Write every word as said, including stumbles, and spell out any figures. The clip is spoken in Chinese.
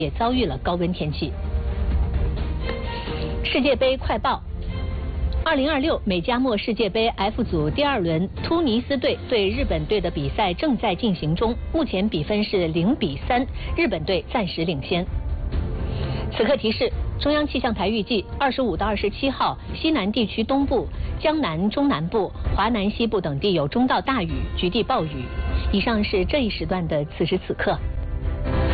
也遭遇了高温天气。世界杯快报。二零二六美加墨世界杯 F 组第二轮，突尼斯队对日本队的比赛正在进行中，目前比分是零比三，日本队暂时领先。此刻提示：中央气象台预计，二十五到二十七号，西南地区东部、江南、中南部、华南西部等地有中到大雨，局地暴雨。以上是这一时段的此时此刻。